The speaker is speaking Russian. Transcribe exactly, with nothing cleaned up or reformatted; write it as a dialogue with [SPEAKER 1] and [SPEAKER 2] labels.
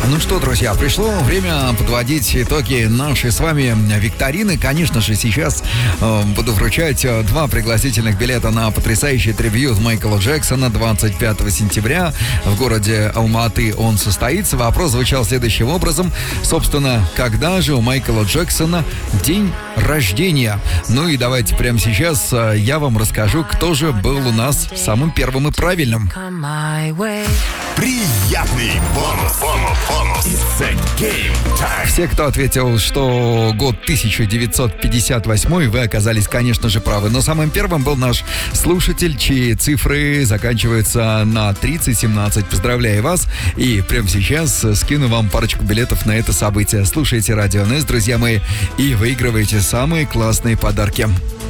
[SPEAKER 1] Ну что, друзья, пришло время подводить итоги нашей с вами викторины. Конечно же, сейчас э, буду вручать два пригласительных билета на потрясающий трибьют Майкла Джексона двадцать пятого сентября в городе Алматы. Он состоится. Вопрос звучал следующим образом. Собственно, когда же у Майкла Джексона день рождения? Ну и давайте прямо сейчас э, я вам расскажу, кто же был у нас самым первым и правильным.
[SPEAKER 2] Приятный бонус, бонус, бонус. It's a game time.
[SPEAKER 1] Все, кто ответил, что год тысяча девятьсот пятьдесят восьмой, вы оказались, конечно же, правы. Но самым первым был наш слушатель, чьи цифры заканчиваются на тридцать семнадцать. Поздравляю вас. И прямо сейчас скину вам парочку билетов на это событие. Слушайте Радио эн эс, друзья мои, и выигрывайте самые классные подарки.